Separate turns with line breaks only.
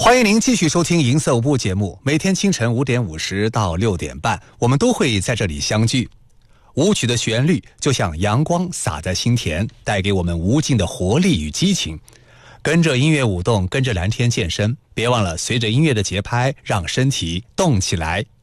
欢迎您继续收听银色舞步节目，每天清晨5点50到6点半，我们都会在这里相聚。舞曲的旋律就像阳光洒在心田，带给我们无尽的活力与激情。跟着音乐舞动，跟着蓝天健身，别忘了随着音乐的节拍，让身体动起来。